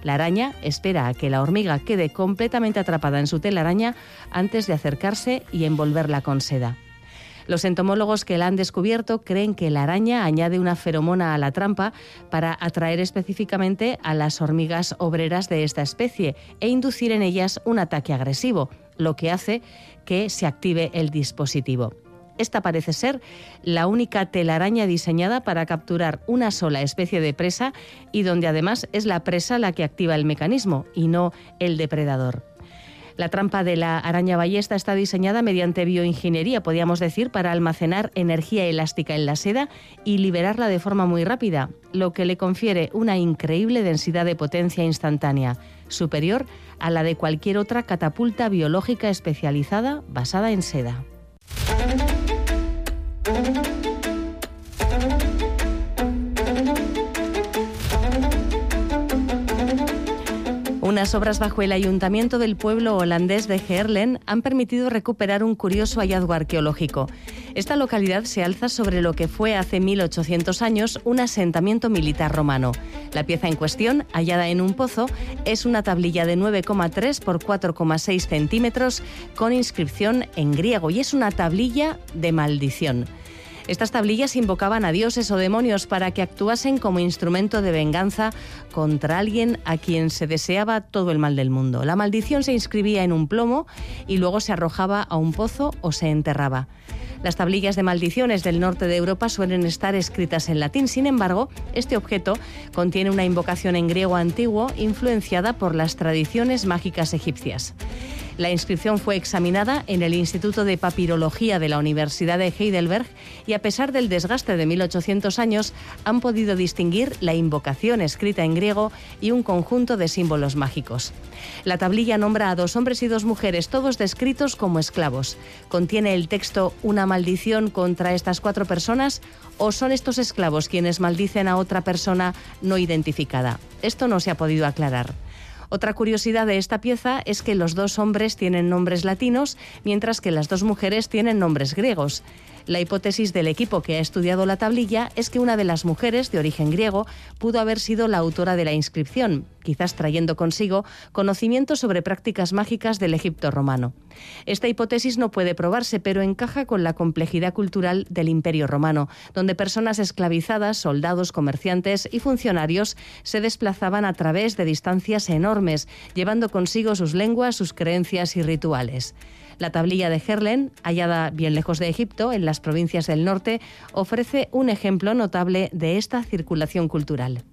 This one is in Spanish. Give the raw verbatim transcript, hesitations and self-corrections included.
La araña espera a que la hormiga quede completamente atrapada en su telaraña antes de acercarse y envolverla con seda. Los entomólogos que la han descubierto creen que la araña añade una feromona a la trampa para atraer específicamente a las hormigas obreras de esta especie e inducir en ellas un ataque agresivo, lo que hace que se active el dispositivo. Esta parece ser la única telaraña diseñada para capturar una sola especie de presa y donde además es la presa la que activa el mecanismo y no el depredador. La trampa de la araña ballesta está diseñada mediante bioingeniería, podríamos decir, para almacenar energía elástica en la seda y liberarla de forma muy rápida, lo que le confiere una increíble densidad de potencia instantánea, superior a la de cualquier otra catapulta biológica especializada basada en seda. Unas obras bajo el ayuntamiento del pueblo holandés de Heerlen han permitido recuperar un curioso hallazgo arqueológico. Esta localidad se alza sobre lo que fue hace mil ochocientos años un asentamiento militar romano. La pieza en cuestión, hallada en un pozo, es una tablilla de nueve coma tres por cuatro coma seis centímetros con inscripción en griego y es una tablilla de maldición. Estas tablillas invocaban a dioses o demonios para que actuasen como instrumento de venganza contra alguien a quien se deseaba todo el mal del mundo. La maldición se inscribía en un plomo y luego se arrojaba a un pozo o se enterraba. Las tablillas de maldiciones del norte de Europa suelen estar escritas en latín. Sin embargo, este objeto contiene una invocación en griego antiguo influenciada por las tradiciones mágicas egipcias. La inscripción fue examinada en el Instituto de Papirología de la Universidad de Heidelberg y a pesar del desgaste de mil ochocientos años han podido distinguir la invocación escrita en griego y un conjunto de símbolos mágicos. La tablilla nombra a dos hombres y dos mujeres, todos descritos como esclavos. ¿Contiene el texto una maldición contra estas cuatro personas o son estos esclavos quienes maldicen a otra persona no identificada? Esto no se ha podido aclarar. Otra curiosidad de esta pieza es que los dos hombres tienen nombres latinos, mientras que las dos mujeres tienen nombres griegos. La hipótesis del equipo que ha estudiado la tablilla es que una de las mujeres, de origen griego, pudo haber sido la autora de la inscripción, quizás trayendo consigo conocimiento sobre prácticas mágicas del Egipto romano. Esta hipótesis no puede probarse, pero encaja con la complejidad cultural del Imperio Romano, donde personas esclavizadas, soldados, comerciantes y funcionarios se desplazaban a través de distancias enormes, llevando consigo sus lenguas, sus creencias y rituales. La tablilla de Heerlen, hallada bien lejos de Egipto, en las provincias del norte, ofrece un ejemplo notable de esta circulación cultural.